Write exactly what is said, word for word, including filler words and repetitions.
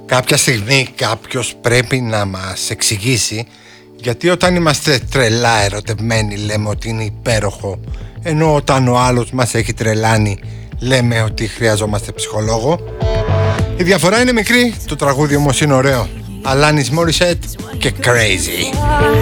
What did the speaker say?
Κάποια στιγμή κάποιος πρέπει να μας εξηγήσει γιατί όταν είμαστε τρελά ερωτευμένοι λέμε ότι είναι υπέροχο, ενώ όταν ο άλλος μας έχει τρελάνει λέμε ότι χρειαζόμαστε ψυχολόγο. Η διαφορά είναι μικρή, το τραγούδι όμως είναι ωραίο. Alanis Morissette και Crazy.